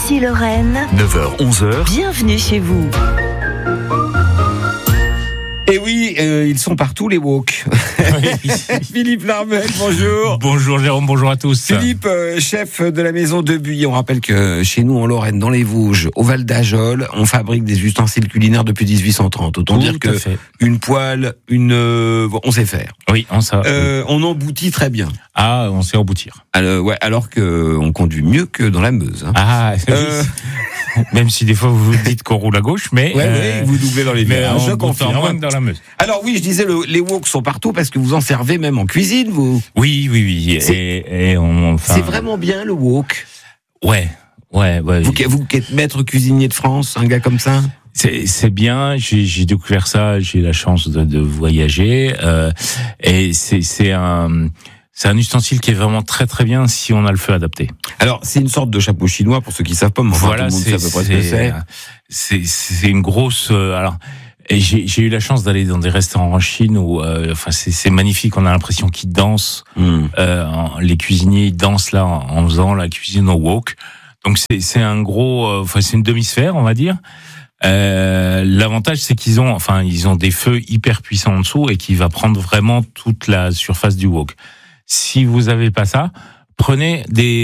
Ici Lorraine, 9h-11h, bienvenue chez vous. Et oui, ils sont partout les woke. Philippe Larmel, bonjour. Bonjour Jérôme, bonjour à tous. Philippe, chef de la maison de Buis. On rappelle que chez nous en Lorraine, dans les Vosges, au Val d'Ajol, on fabrique des ustensiles culinaires depuis 1830. Autant dire que une poêle, on sait faire. Oui, on sait. On emboutit très bien. Ah, on sait emboutir. Alors que on conduit mieux que dans la Meuse. Hein. Ah, même si des fois vous vous dites qu'on roule à gauche, mais vous doublez dans les virages. Je confirme moins que dans la Meuse. Alors oui, je disais, les woks sont partout parce que vous en servez même en cuisine, vous. Oui. C'est vraiment bien le wok. Ouais. Vous qui êtes maître cuisinier de France, un gars comme ça. C'est bien. J'ai découvert ça. J'ai la chance de voyager et c'est un ustensile qui est vraiment très très bien si on a le feu adapté. Alors c'est une sorte de chapeau chinois pour ceux qui savent pas, mais enfin, voilà, tout le monde sait à peu près ce que c'est. C'est une grosse. Et j'ai eu la chance d'aller dans des restaurants en Chine où, c'est magnifique. On a l'impression qu'ils dansent. Les cuisiniers ils dansent là en faisant la cuisine au wok. Donc c'est un gros, c'est une demi-sphère, on va dire. L'avantage c'est qu'ils ont des feux hyper puissants en dessous et qui va prendre vraiment toute la surface du wok. Si vous avez pas ça, prenez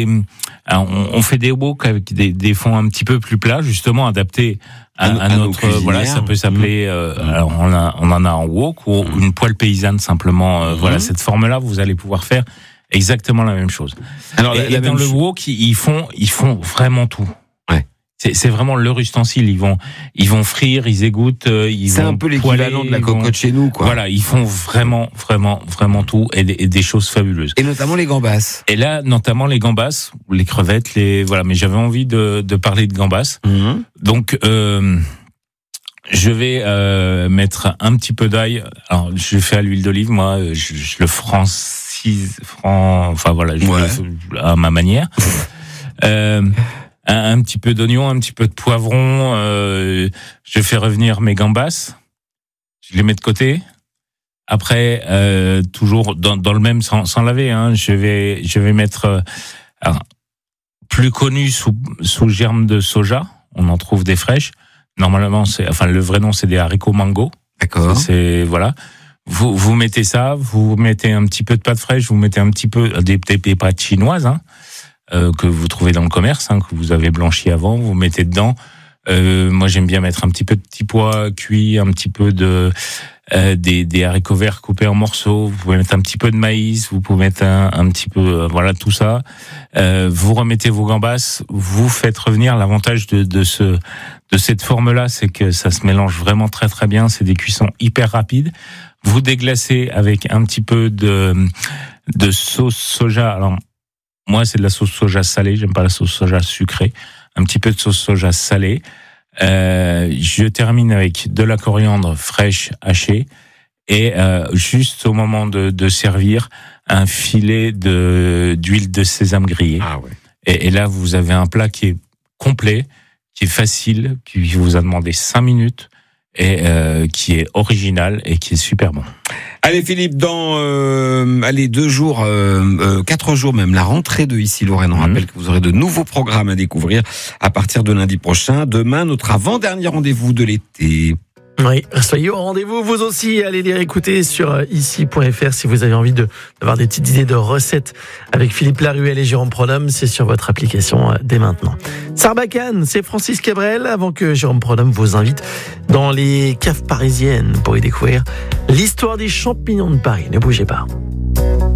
on fait des woks avec des fonds un petit peu plus plats, justement adaptés à notre, voilà, ça peut s'appeler, alors on en a en wok ou une poêle paysanne simplement, voilà, cette forme-là, vous allez pouvoir faire exactement la même chose. Alors, et dans le wok, ils font vraiment tout. C'est vraiment leur ustensile. Ils vont frire, ils égouttent, c'est un peu l'équivalent de la cocotte chez nous, quoi. Voilà, ils font vraiment tout et des choses fabuleuses. Et notamment les gambas. Et là, notamment les gambas, les crevettes, mais j'avais envie de parler de gambas. Donc, je vais mettre un petit peu d'ail. Alors, je fais à l'huile d'olive, moi, je le francise, à ma manière. Un petit peu d'oignon, un petit peu de poivron. Je fais revenir mes gambas. Je les mets de côté. Après, toujours dans le même sans laver. Hein, je vais mettre plus connu sous germe de soja. On en trouve des fraîches. Normalement, le vrai nom c'est des haricots mango. D'accord. C'est voilà. Vous mettez ça. Vous mettez un petit peu de pâte fraîche. Vous mettez un petit peu des pâtes chinoises. Hein. Que vous trouvez dans le commerce, que vous avez blanchi avant, vous mettez dedans. Moi, j'aime bien mettre un petit peu de petits pois cuits, un petit peu des haricots verts coupés en morceaux. Vous pouvez mettre un petit peu de maïs, vous pouvez mettre un petit peu, tout ça. Vous remettez vos gambas, vous faites revenir. L'avantage de cette forme-là, c'est que ça se mélange vraiment très très bien. C'est des cuissons hyper rapides. Vous déglacez avec un petit peu de sauce soja. Alors, moi, c'est de la sauce soja salée. J'aime pas la sauce soja sucrée. Un petit peu de sauce soja salée. Je termine avec de la coriandre fraîche hachée et juste au moment de servir, un filet d'huile de sésame grillée. Ah ouais. Et là, vous avez un plat qui est complet, qui est facile, qui vous a demandé 5 minutes et qui est original et qui est super bon. Allez Philippe, dans 2 jours, 4 jours même, la rentrée de Ici Lorraine. On rappelle que vous aurez de nouveaux programmes à découvrir à partir de lundi prochain. Demain, notre avant-dernier rendez-vous de l'été. Oui, soyez au rendez-vous. Vous aussi, allez les réécouter sur ici.fr si vous avez envie d'avoir des petites idées de recettes avec Philippe Laruelle et Jérôme Pronhomme. C'est sur votre application dès maintenant. Sarbacane, c'est Francis Cabrel. Avant que Jérôme Pronhomme vous invite dans les caves parisiennes pour y découvrir l'histoire des champignons de Paris. Ne bougez pas.